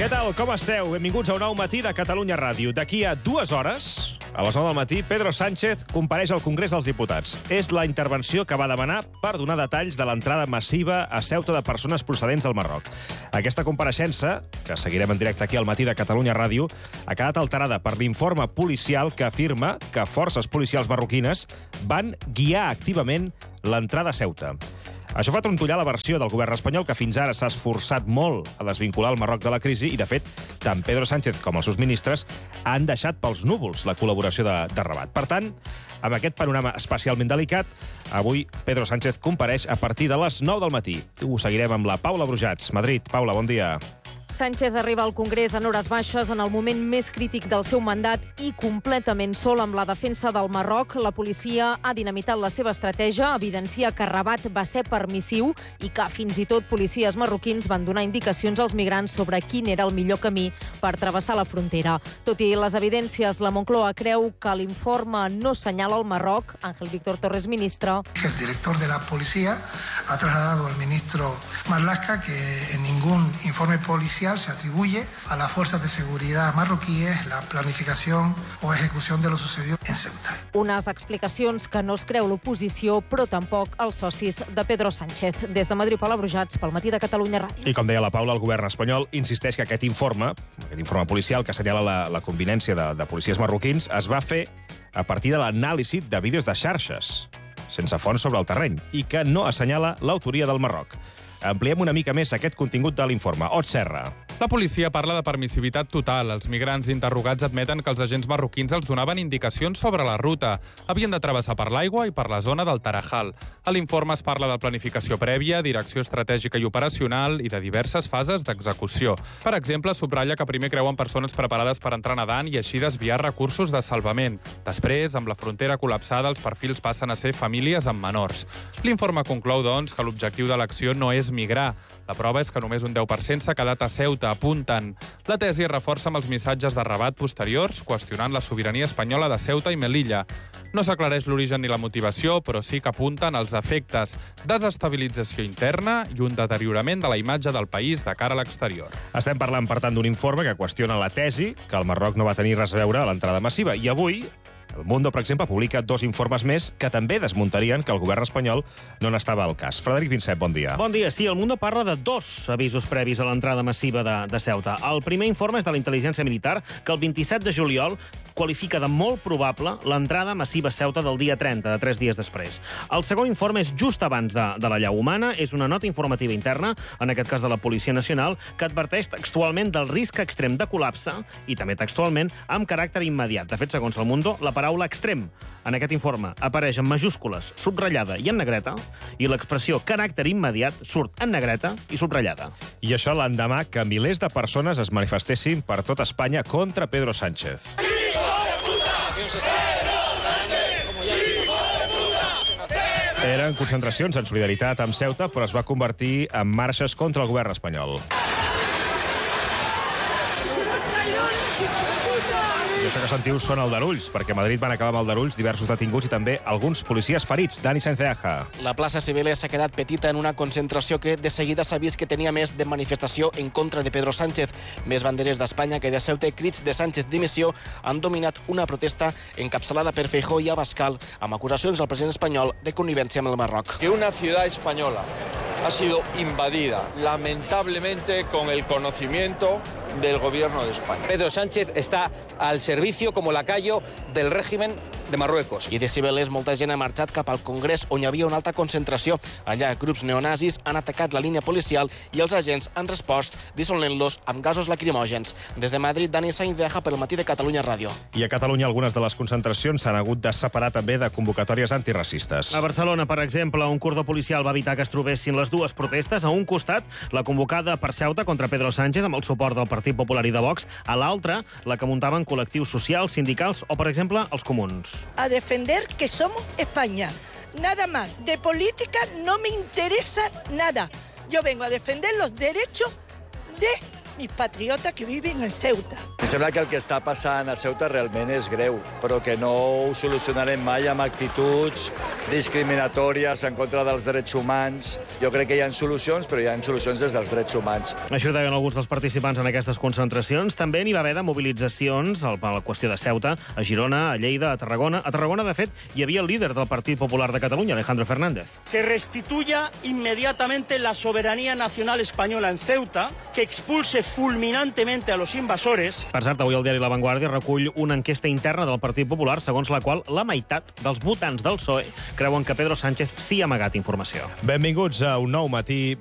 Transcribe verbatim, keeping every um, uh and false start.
Què tal, com esteu? Benvinguts a un nou matí de Catalunya Ràdio. D'aquí a dues hores, a les nou del matí, Pedro Sánchez compareix al Congrés dels Diputats. És la intervenció que va demanar per donar detalls de l'entrada massiva a Ceuta de persones procedents del Marroc. Aquesta compareixença, que seguirem en directe aquí al matí de Catalunya Ràdio, ha quedat alterada per l'informe policial que afirma que forces policials marroquines van guiar activament l'entrada a Ceuta. Això fa trontollar la versió del govern espanyol, que fins ara s'ha esforçat molt a desvincular el Marroc de la crisi i, de fet, tant Pedro Sánchez com els seus ministres han deixat pels núvols la col·laboració de, de Rabat. Per tant, amb aquest panorama especialment delicat, avui Pedro Sánchez compareix a partir de les nou del matí. Ho seguirem amb la Paula Brujats. Madrid. Paula, bon dia. Sánchez arriba al Congrés en hores baixes, en el moment més crític del seu mandat i completament sol amb la defensa del Marroc. La policia ha dinamitat la seva estratègia, evidencia que Rabat va ser permissiu i que fins i tot policies marroquins van donar indicacions als migrants sobre quin era el millor camí per travessar la frontera. Tot i les evidències, la Moncloa creu que l'informe no senyala el Marroc. Ángel Víctor Torres, ministre. El director de la policía ha trasladado al ministro Marlaska que en ningún informe policial se atribuye a las fuerzas de seguridad marroquíes la planificación o ejecución de lo sucedido en Ceuta. Unes explicacions que no es creu l'oposició, però tampoc els socis de Pedro Sánchez. Des de Madrid, Paula Brujats, pel matí de Catalunya Ràdio. I com deia la Paula, el govern espanyol insisteix que aquest informe, aquest informe policial que assenyala la, la convinència de, de policies marroquins, es va fer a partir de l'anàlisi de vídeos de xarxes, sense fons sobre el terreny, i que no assenyala l'autoria del Marroc. Ampliem una mica més aquest contingut de l'informe. Ot Serra. La policia parla de permissivitat total. Els migrants interrogats admeten que els agents marroquins els donaven indicacions sobre la ruta. Havien de travessar per l'aigua i per la zona del Tarajal. A l'informe es parla de planificació prèvia, direcció estratègica i operacional i de diverses fases d'execució. Per exemple, subratlla que primer creuen persones preparades per entrar nedant i així desviar recursos de salvament. Després, amb la frontera col·lapsada, els perfils passen a ser famílies amb menors. L'informe conclou, doncs, que l'objectiu de l'acció no és migrar. La prova és que només un deu per cent s'ha quedat a Ceuta, apunten. La tesi es reforça amb els missatges de Rabat posteriors, qüestionant la sobirania espanyola de Ceuta i Melilla. No s'aclareix l'origen ni la motivació, però sí que apunten als efectes: desestabilització interna i un deteriorament de la imatge del país de cara a l'exterior. Estem parlant, per tant, d'un informe que qüestiona la tesi que el Marroc no va tenir res a veure a l'entrada massiva. I avui El Mundo, per exemple, publica dos informes més que també desmuntarien que el govern espanyol no n'estava al cas. Frederic Vincent, bon dia. Bon dia. Sí, El Mundo parla de dos avisos previs a l'entrada massiva de, de Ceuta. El primer informe és de la intel·ligència militar, que el vint-i-set de juliol qualifica de molt probable l'entrada massiva a Ceuta del dia trenta, de tres dies després. El segon informe és just abans de, de la llau humana, és una nota informativa interna, en aquest cas de la Policia Nacional, que adverteix textualment del risc extrem de col·lapse i també textualment amb caràcter immediat. De fet, segons El Mundo, la paraula extrem en aquest informe apareix en majúscules, subratllada i en negreta, i l'expressió caràcter immediat surt en negreta i subratllada. I això l'endemà que milers de persones es manifestessin per tot Espanya contra Pedro Sánchez. Eren concentracions en solidaritat amb Ceuta, però es va convertir en marxes contra el govern espanyol. I això que sentiu són aldarulls, perquè a Madrid van acabar amb aldarulls diversos detinguts i també alguns policies ferits. Dani Sáenz de Aja. La plaça Cibeles s'ha quedat petita en una concentració que de seguida s'ha vist que tenia més de manifestació en contra de Pedro Sánchez. Més banderes d'Espanya que de Ceuta i crits de Sánchez dimissió han dominat una protesta encapçalada per Feijóo i Abascal amb acusacions al president espanyol de connivència amb el Marroc. Que una ciudad española ha sido invadida, lamentablemente con el conocimiento del gobierno de España. Pedro Sánchez está al servicio como lacayo del régimen de Marruecos. I de Cibeles molta gent ha marxat cap al Congrés, on hi havia una alta concentració. Allà, grups neonazis han atacat la línia policial i els agents han respost dissolent-los amb gasos lacrimògens. Des de Madrid, Dani Sáenz de Aja per el matí de Catalunya Ràdio. I a Catalunya algunes de les concentracions s'han hagut de separar també de convocatòries antiracistes. A Barcelona, per exemple, un cordó policial va evitar que es trobessin les dues protestes. A un costat, la convocada per Ceuta contra Pedro Sánchez amb el suport del Partit Popular i de Vox. A l'altra, la que muntaven col·lectius socials, sindicals o, per exemple, els comuns. A defender que somos España. Nada más. De política no me interesa nada. Yo vengo a defender los derechos de mis patriotas que viven en Ceuta. sembla que el que està passant a Ceuta realment és greu, però que no ho solucionarem mai amb actituds discriminatòries en contra dels drets humans. Jo crec que hi ha solucions, però hi ha solucions des dels drets humans. Això ho deien alguns dels participants en aquestes concentracions. També n'hi va haver de mobilitzacions a la qüestió de Ceuta, a Girona, a Lleida, a Tarragona. A Tarragona, de fet, hi havia el líder del Partit Popular de Catalunya, Alejandro Fernández. Que restituya inmediatamente la soberanía nacional española en Ceuta, que expulse fulminantemente a los invasores. Per cert, avui el diari La Vanguardia recull una enquesta interna del Partit Popular, segons la qual la meitat dels votants del P S O E creuen que Pedro Sánchez sí ha amagat informació. Benvinguts a un nou matí.